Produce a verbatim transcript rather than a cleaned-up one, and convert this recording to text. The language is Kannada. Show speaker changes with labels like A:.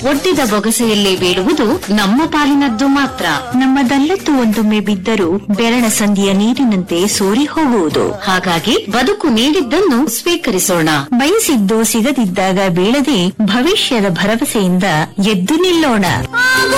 A: ಒಡ್ಡಿದ ಬೊಗಸೆಯಲ್ಲಿ ಬೀಳುವುದು ನಮ್ಮ ಪಾಲಿನದ್ದು ಮಾತ್ರ.
B: ನಮ್ಮದಲ್ಲತ್ತು ಒಂದೊಮ್ಮೆ ಬಿದ್ದರೂ ಬೆರಳ ಸಂಧಿಯ ನೀರಿನಂತೆ ಸೋರಿ ಹೋಗುವುದು.
A: ಹಾಗಾಗಿ ಬದುಕು ನೀಡಿದ್ದನ್ನು ಸ್ವೀಕರಿಸೋಣ.
B: ಬಯಸಿದ್ದು ಸಿಗದಿದ್ದಾಗ ಬೀಳದೆ ಭವಿಷ್ಯದ ಭರವಸೆಯಿಂದ ಎದ್ದು ನಿಲ್ಲೋಣ.